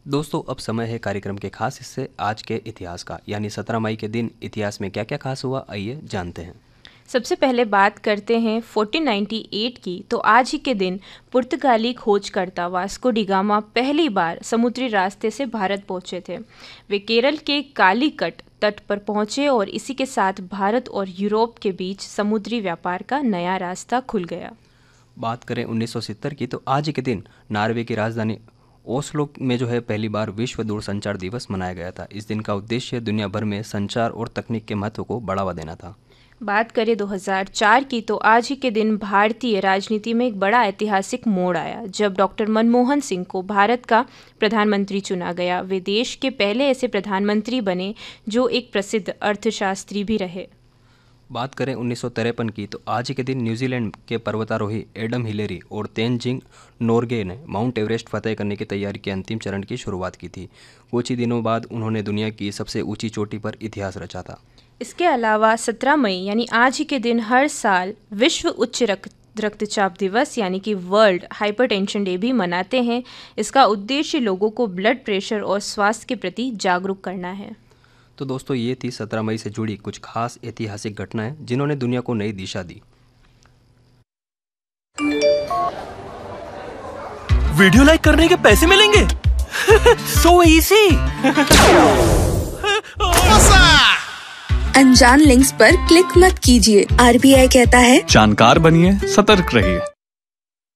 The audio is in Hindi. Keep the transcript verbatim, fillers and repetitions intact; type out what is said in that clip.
दोस्तों अब समय है कार्यक्रम के खास हिस्से आज के इतिहास का, यानी सत्रह मई के दिन इतिहास में क्या क्या खास हुआ, आइए जानते हैं। सबसे पहले बात करते हैं चौदह सौ अट्ठानवे की। तो आज ही के दिन पुर्तगाली खोजकर्ता वास्को डी गामा पहली बार समुद्री रास्ते से भारत पहुंचे थे। वे केरल के कालीकट तट पर पहुंचे और इसी के साथ भारत और यूरोप के बीच समुद्री व्यापार का नया रास्ता खुल गया। बात करें उन्नीस सौ सत्तर की, तो आज ही के दिन नॉर्वे की राजधानी ओस्लो में जो है पहली बार विश्व दूरसंचार दिवस मनाया गया था। इस दिन का उद्देश्य दुनिया भर में संचार और तकनीक के महत्व को बढ़ावा देना था। बात करें दो हज़ार चार की, तो आज ही के दिन भारतीय राजनीति में एक बड़ा ऐतिहासिक मोड़ आया जब डॉक्टर मनमोहन सिंह को भारत का प्रधानमंत्री चुना गया। वे देश के पहले ऐसे प्रधानमंत्री बने जो एक प्रसिद्ध अर्थशास्त्री भी रहे। बात करें उन्नीस सौ तिरपन की, तो आज ही के दिन न्यूजीलैंड के पर्वतारोही एडम हिलेरी और तेनजिंग नोर्गे ने माउंट एवरेस्ट फतेह करने की तैयारी के अंतिम चरण की शुरुआत की थी। कुछ ही दिनों बाद उन्होंने दुनिया की सबसे ऊंची चोटी पर इतिहास रचा था। इसके अलावा सत्रह मई यानी आज ही के दिन हर साल विश्व उच्च रक्त रक्तचाप दिवस यानी कि वर्ल्ड हाइपरटेंशन डे भी मनाते हैं। इसका उद्देश्य लोगों को ब्लड प्रेशर और स्वास्थ्य के प्रति जागरूक करना है। तो दोस्तों ये थी सत्रह मई से जुड़ी कुछ खास ऐतिहासिक घटनाएं जिन्होंने दुनिया को नई दिशा दी। वीडियो लाइक करने के पैसे मिलेंगे? So easy. अनजान लिंक्स पर क्लिक मत कीजिए। आर बी आई कहता है जानकार बनिए, सतर्क रहिए।